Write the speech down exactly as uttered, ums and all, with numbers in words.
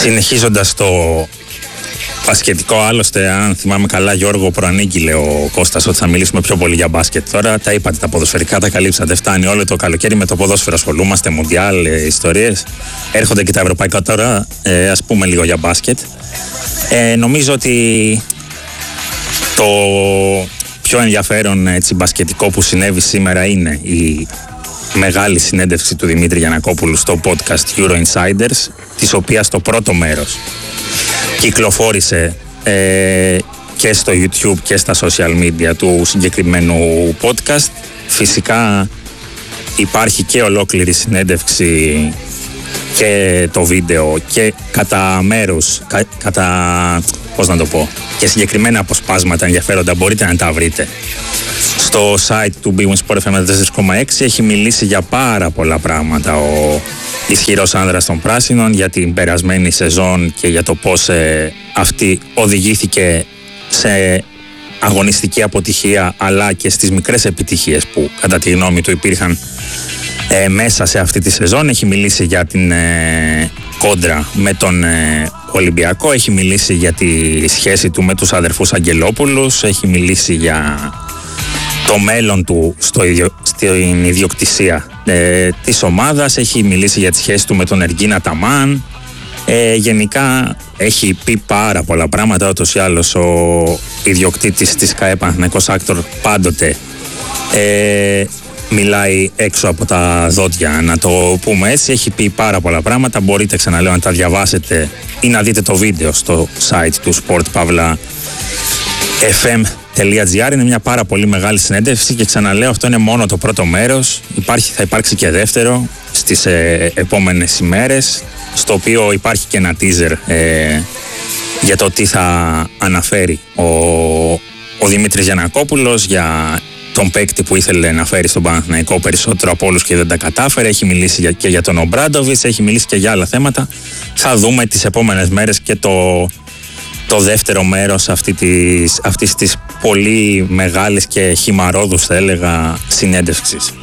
Συνεχίζοντας το μπασκετικό, άλλωστε, αν θυμάμαι καλά, Γιώργο, προανήγγειλε ο Κώστας ότι θα μιλήσουμε πιο πολύ για μπάσκετ. Τώρα τα είπατε, τα ποδοσφαιρικά τα καλύψατε. Φτάνει όλο το καλοκαίρι με το ποδόσφαιρο. Ασχολούμαστε, μουντιάλ, ε, ιστορίες. Έρχονται και τα ευρωπαϊκά τώρα. Ε, ας πούμε λίγο για μπάσκετ. Ε, νομίζω ότι το πιο ενδιαφέρον έτσι, μπασκετικό που συνέβη σήμερα είναι η μεγάλη συνέντευξη του Δημήτρη Γιαννακόπουλου στο podcast Euro Insiders, της οποίας το πρώτο μέρος κυκλοφόρησε ε, και στο YouTube και στα social media του συγκεκριμένου podcast. Φυσικά υπάρχει και ολόκληρη συνέντευξη και το βίντεο και κατά μέρους, κα, κατά, πώς να το πω, και συγκεκριμένα αποσπάσματα ενδιαφέροντα μπορείτε να τα βρείτε στο site του Big Win Sport εφ εμ τέσσερα κόμμα έξι. Έχει μιλήσει για πάρα πολλά πράγματα ο ισχυρός άνδρας των πράσινων, για την περασμένη σεζόν και για το πώς ε, αυτή οδηγήθηκε σε αγωνιστική αποτυχία, αλλά και στις μικρές επιτυχίες που κατά τη γνώμη του υπήρχαν ε, μέσα σε αυτή τη σεζόν. Έχει μιλήσει για την ε, κόντρα με τον ε, Ολυμπιακό, έχει μιλήσει για τη σχέση του με τους αδερφούς Αγγελόπουλους, έχει μιλήσει για το μέλλον του στο ιδιο, στην ιδιοκτησία ε, της ομάδας, έχει μιλήσει για τη σχέση του με τον Εργίνα Ταμάν. Ε, γενικά έχει πει πάρα πολλά πράγματα. Ούτως ή άλλως ο ιδιοκτήτης της ΚΑΕ Παναθηναϊκός Άκτορ πάντοτε ε, μιλάει έξω από τα δόντια, να το πούμε έτσι. Έχει πει πάρα πολλά πράγματα. Μπορείτε, ξαναλέω, να τα διαβάσετε ή να δείτε το βίντεο στο site του sport εφ εμ τελεία τζι άρ. Είναι μια πάρα πολύ μεγάλη συνέντευξη και ξαναλέω, αυτό είναι μόνο το πρώτο μέρος. Υπάρχει, θα υπάρξει και δεύτερο στις ε, επόμενες ημέρες, στο οποίο υπάρχει και ένα teaser ε, για το τι θα αναφέρει ο, ο Δημήτρης Γιαννακόπουλος, για τον παίκτη που ήθελε να φέρει στον Παναθηναϊκό περισσότερο από όλους και δεν τα κατάφερε. Έχει μιλήσει για, και για τον Ομπράντοβιτς, έχει μιλήσει και για άλλα θέματα. Θα δούμε τις επόμενες μέρες και το, το δεύτερο μέρος αυτή της, αυτής της πολύ μεγάλης και χυμαρόδους, θα έλεγα, συνέντευξης.